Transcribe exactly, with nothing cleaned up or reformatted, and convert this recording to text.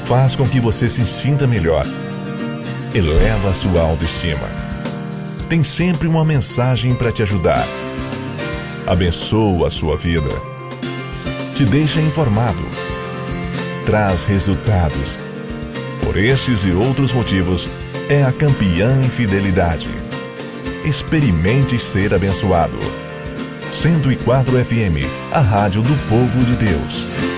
faz com que você se sinta melhor, eleva a sua autoestima, tem sempre uma mensagem para te ajudar, abençoa a sua vida, te deixa informado, traz resultados. Por estes e outros motivos, é a campeã em fidelidade. Experimente ser abençoado. cento e quatro F M, a rádio do povo de Deus.